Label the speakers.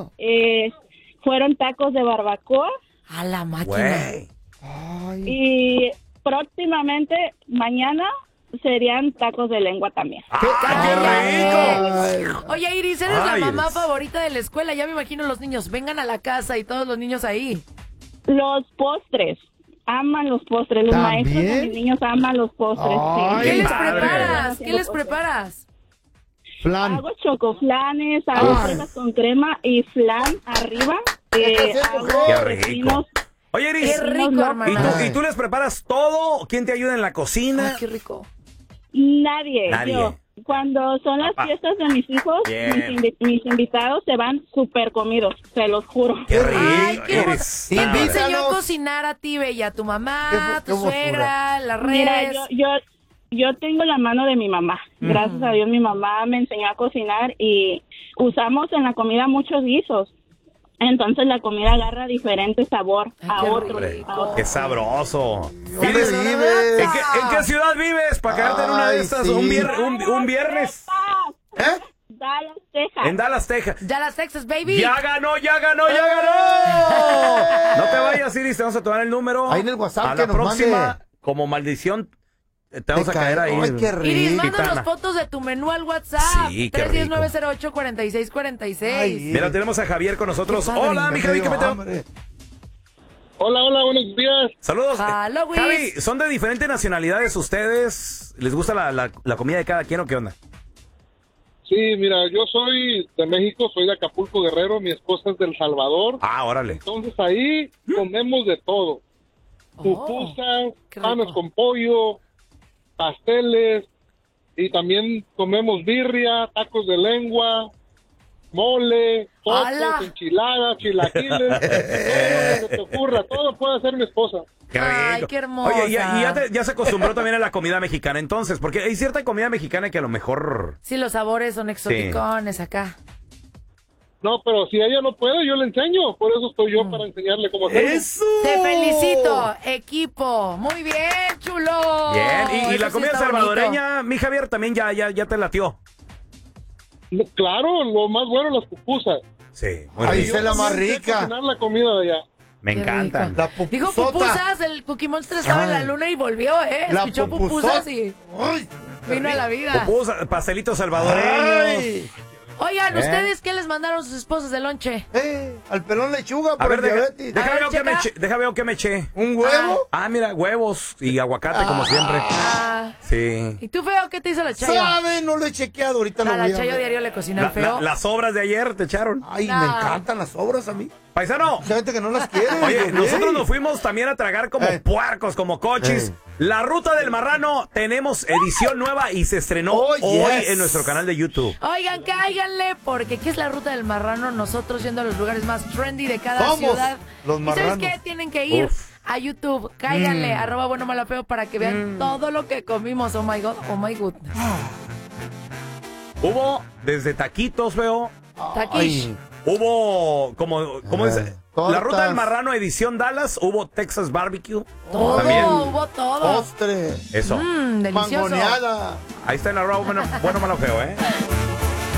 Speaker 1: Fueron tacos de barbacoa.
Speaker 2: A la máquina.
Speaker 3: Güey.
Speaker 1: Y próximamente, mañana, serían tacos de lengua también.
Speaker 3: ¡Qué rico!
Speaker 2: Oye, Iris, eres la mamá
Speaker 3: Iris.
Speaker 2: favorita de la escuela. Ya me imagino los niños. Vengan a la casa y todos los niños ahí.
Speaker 1: Los postres. Aman los postres. Los maestros de mis niños aman los postres.
Speaker 2: ¿Qué les
Speaker 3: padre.
Speaker 2: preparas? ¿Qué les preparas?
Speaker 4: Flan.
Speaker 1: Hago chocoflanes, hago fresas con crema y flan arriba. Hago
Speaker 3: Qué rico.
Speaker 1: pepinos.
Speaker 3: Oye, Iris,
Speaker 2: Qué rico, hermana.
Speaker 3: ¿y tú les preparas todo? ¿Quién te ayuda en la cocina?
Speaker 2: Ay, qué rico.
Speaker 1: Nadie.
Speaker 3: Nadie.
Speaker 1: Yo. Cuando son las fiestas de mis hijos,
Speaker 3: Bien.
Speaker 1: mis invitados se van súper comidos, se los juro.
Speaker 3: ¡Qué rico!
Speaker 2: Ay, qué
Speaker 3: Iris.
Speaker 2: ¿Quién te
Speaker 4: Invítanos.
Speaker 2: enseñó a cocinar a ti, Bella? ¿Tu mamá,
Speaker 4: Qué
Speaker 2: tu suegra, las redes?
Speaker 1: Mira, yo tengo la mano de mi mamá. Gracias a Dios mi mamá me enseñó a cocinar y usamos en la comida muchos guisos. Entonces la comida agarra diferente sabor a
Speaker 2: qué
Speaker 1: otro.
Speaker 2: rico.
Speaker 3: ¡Qué sabroso!
Speaker 4: ¿Dónde
Speaker 3: Iris,
Speaker 4: vives?
Speaker 3: ¿En qué ciudad vives? Para quedarte en una de
Speaker 4: Ay,
Speaker 3: estas
Speaker 4: sí.
Speaker 3: un viernes.
Speaker 1: Dallas, Texas.
Speaker 3: En Dallas, Texas.
Speaker 2: Dallas, Texas, baby.
Speaker 3: ¡Ya ganó, ya ganó, ya ganó! No te vayas, Iris, te vamos a tomar el número.
Speaker 4: Ahí en el WhatsApp
Speaker 3: a
Speaker 4: que
Speaker 3: la
Speaker 4: nos
Speaker 3: próxima,
Speaker 4: mande.
Speaker 3: como maldición, te vamos a caer ahí.
Speaker 4: Ay, qué rico.
Speaker 2: Iris,
Speaker 3: Gitana.
Speaker 2: mándanos fotos de tu menú al WhatsApp.
Speaker 3: Sí, qué rico.
Speaker 2: 310-908-4646.
Speaker 4: Ay,
Speaker 3: Mira, tenemos a Javier con nosotros.
Speaker 2: Qué padre.
Speaker 3: Hola, mi Javi, ¿qué me
Speaker 4: Hambre.
Speaker 5: Hola, buenos días.
Speaker 3: Saludos.
Speaker 2: Hello, Wiz.
Speaker 3: Javi, ¿son de diferentes nacionalidades ustedes? ¿Les gusta la comida de cada quien o qué onda?
Speaker 5: Sí, mira, yo soy de México, soy de Acapulco, Guerrero, mi esposa es del Salvador.
Speaker 3: Ah, órale.
Speaker 5: Entonces ahí comemos de todo. Pupusas,
Speaker 2: qué
Speaker 5: panes
Speaker 2: rico.
Speaker 5: con pollo, pasteles, y también comemos birria, tacos de lengua, mole,
Speaker 2: ¡Hala!
Speaker 5: tacos, enchiladas, chilaquiles, todo lo que se te ocurra, todo puede hacer mi esposa.
Speaker 3: Qué
Speaker 2: Ay,
Speaker 3: rico.
Speaker 2: qué hermosa.
Speaker 3: Oye, ya se acostumbró también a la comida mexicana entonces, porque hay cierta comida mexicana que a lo mejor...
Speaker 2: Sí, los sabores son exoticones acá.
Speaker 5: No, pero si ella no puede, yo le enseño, por eso estoy yo, para enseñarle cómo hacerlo.
Speaker 3: ¡Eso!
Speaker 2: Te felicito, equipo. Muy bien, chulo.
Speaker 3: Bien, y
Speaker 2: Eso
Speaker 3: la
Speaker 2: sí
Speaker 3: comida
Speaker 2: está
Speaker 3: salvadoreña, mi Javier, también ya te latió.
Speaker 5: Claro, lo más bueno, las pupusas.
Speaker 3: Sí, muy
Speaker 4: Ahí
Speaker 3: rico.
Speaker 4: se la más
Speaker 5: También sé
Speaker 4: rica.
Speaker 5: cocinar la comida de allá.
Speaker 3: Me
Speaker 2: Qué
Speaker 3: encantan.
Speaker 2: rico.
Speaker 4: La pupusota.
Speaker 2: Dijo pupusas, el Cookie Monster estaba en la
Speaker 4: Ay.
Speaker 2: luna y volvió, ¿eh?
Speaker 4: La
Speaker 2: Escuchó pupusas y
Speaker 4: Ay,
Speaker 2: vino a la vida.
Speaker 3: Pupusas, pastelitos salvadoreños.
Speaker 4: ay.
Speaker 2: Oigan, ¿ustedes qué les mandaron sus esposas de lonche?
Speaker 4: Al pelón lechuga
Speaker 3: A
Speaker 4: por
Speaker 3: ver,
Speaker 4: el diabetes.
Speaker 3: deja
Speaker 2: A ver,
Speaker 3: ver qué me
Speaker 2: checa.
Speaker 3: eché. Deja ver qué me eché.
Speaker 4: ¿Un huevo?
Speaker 3: Ah, mira, huevos y aguacate como siempre.
Speaker 2: Ah,
Speaker 3: Sí.
Speaker 2: ¿y tú, Feo, qué te hizo la Chayo?
Speaker 4: ¿Sabe? No lo he chequeado. Ahorita lo
Speaker 2: A
Speaker 4: voy
Speaker 2: la
Speaker 4: a
Speaker 2: Chayo
Speaker 4: ver.
Speaker 2: diario le cocina el Feo.
Speaker 3: Las sobras de ayer te echaron.
Speaker 4: Ay,
Speaker 2: No.
Speaker 4: me encantan las obras a mí.
Speaker 3: Paisano.
Speaker 4: Hay gente que no las quiere.
Speaker 3: Oye,
Speaker 4: Dios
Speaker 3: nosotros
Speaker 4: mío.
Speaker 3: nos fuimos también a tragar como puercos, como cochis. La Ruta del Marrano, tenemos edición nueva y se estrenó
Speaker 4: Oh,
Speaker 3: hoy
Speaker 4: yes.
Speaker 3: en nuestro canal de YouTube.
Speaker 2: Oigan, cáiganle, porque ¿qué es la ruta del marrano? Nosotros yendo a los lugares más trendy de cada
Speaker 4: Somos
Speaker 2: ciudad.
Speaker 4: los
Speaker 2: ¿Y sabes
Speaker 4: marranos.
Speaker 2: qué? Tienen que ir a YouTube. Cáiganle, @buenomalafeo para que vean todo lo que comimos. Oh my God, oh my goodness.
Speaker 3: Hubo desde taquitos, veo.
Speaker 2: Taquish.
Speaker 4: Ay,
Speaker 3: Hubo, ¿cómo dice? La
Speaker 4: tortas.
Speaker 3: Ruta del Marrano, edición Dallas. Hubo Texas Barbecue.
Speaker 2: Todo,
Speaker 3: También.
Speaker 2: hubo todo.
Speaker 4: postre.
Speaker 3: Eso.
Speaker 2: Delicioso.
Speaker 4: Mangoneada.
Speaker 3: Ahí está en la Bueno, malo, feo, ¿eh?